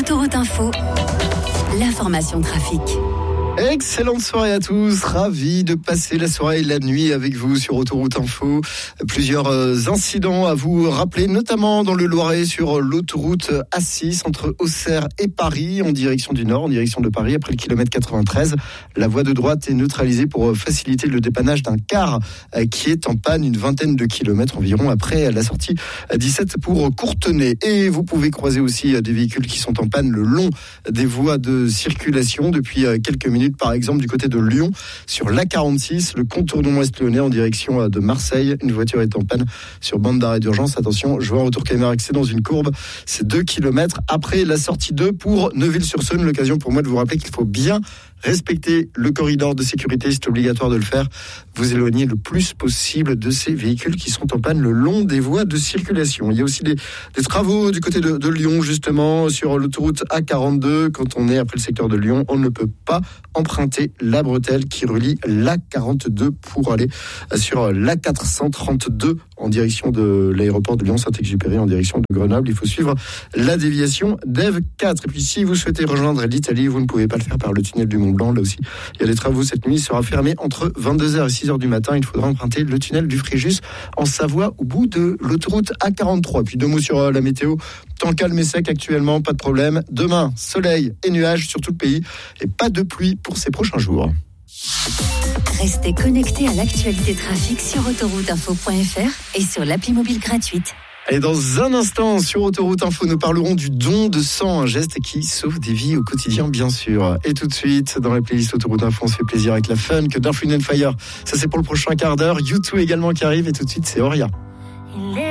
Autoroute Info, l'information trafic. Excellente soirée à tous, ravi de passer la soirée et la nuit avec vous sur Autoroute Info. Plusieurs incidents à vous rappeler, notamment dans le Loiret sur l'autoroute A6 entre Auxerre et Paris en direction du nord, en direction de Paris après le kilomètre 93. La voie de droite est neutralisée pour faciliter le dépannage d'un car qui est en panne une vingtaine de kilomètres environ après la sortie 17 pour Courtenay. Et vous pouvez croiser aussi des véhicules qui sont en panne le long des voies de circulation depuis quelques minutes. Par exemple, du côté de Lyon, sur l'A46, le contournement est-lyonnais en direction de Marseille. Une voiture est en panne sur bande d'arrêt d'urgence. Attention, je vois un retour caméra accès dans une courbe. C'est 2 km après la sortie 2 pour Neuville-sur-Saône. L'occasion pour moi de vous rappeler qu'il faut bien respecter le corridor de sécurité, c'est obligatoire de le faire. Vous éloignez le plus possible de ces véhicules qui sont en panne le long des voies de circulation. Il y a aussi des travaux du côté de Lyon, justement, sur l'autoroute A42. Quand on est après le secteur de Lyon, on ne peut pas emprunter la bretelle qui relie l'A42 pour aller sur l'A432 en direction de l'aéroport de Lyon-Saint-Exupéry, en direction de Grenoble. Il faut suivre la déviation d'Ève 4. Et puis si vous souhaitez rejoindre l'Italie, vous ne pouvez pas le faire par le tunnel du Mont-Blanc. Là aussi, il y a des travaux cette nuit. Il sera fermé entre 22h et 6h du matin. Il faudra emprunter le tunnel du Fréjus en Savoie au bout de l'autoroute A43. Puis 2 mots sur la météo. Temps calme et sec actuellement, pas de problème. Demain, soleil et nuages sur tout le pays et pas de pluie pour ces prochains jours. Restez connectés à l'actualité trafic sur autorouteinfo.fr et sur l'appli mobile gratuite. Et dans un instant, sur Autoroute Info, nous parlerons du don de sang, un geste qui sauve des vies au quotidien, bien sûr. Et tout de suite, dans la playlist Autoroute Info, on se fait plaisir avec la funk d'Earth, Wind & Fire. Ça, c'est pour le prochain quart d'heure. U2 également qui arrive. Et tout de suite, c'est Oria.